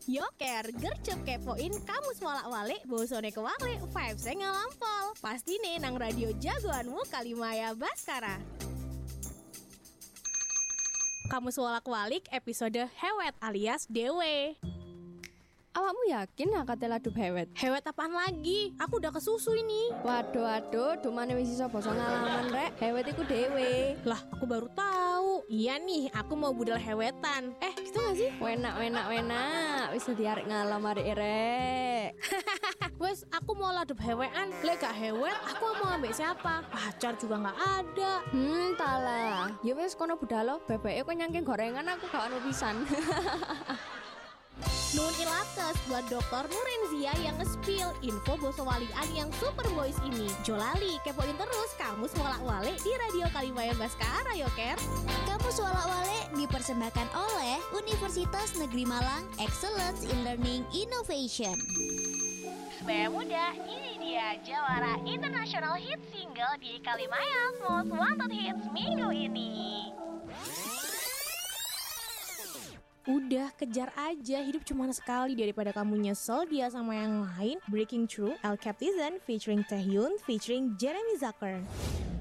Yoker, gercep kepoin kamu swalak-walik bosone kewalik vibes-e ngalampol. Pastine nang radio jagoanmu Kalimaya Baskara. Kamu swalak-walik episode Hewet alias Dewe. Awakmu yakin akate ladup hewet? Hewet apaan lagi? Aku udah kesusu ini. Waduh, dumane wis iso basa ngalaman rek. Hewet iku dhewe. Lah, aku baru tahu. Iya nih, aku mau budal hewetan. Gitu gak sih? Wenak. Wis diarek ngalam arek rek. Wes, aku mau ladup hewean. Lek gak hewet, aku mau ambek siapa? Pacar juga gak ada. Talah. Ya wis kono budalo, bebeke kok nyangking gorengan aku gak ono pisan. Nun ilakes buat Dr. Nurenzia yang nge-spill info bosowalian yang super boys ini. Jolali, kepoin terus kamu swalak-walik di Radio Kalimaya Baskara, Yoker. Kamu swalak-walik dipersembahkan oleh Universitas Negeri Malang Excellence in Learning Innovation. Sebaya muda, ini dia jawara International Hit Single di Kalimaya's Most Wanted Hits minggu ini. Udah, kejar aja, hidup cuma sekali. Daripada kamu nyesel dia sama yang lain. Breaking Through, El Captain featuring Taehyun featuring Jeremy Zucker.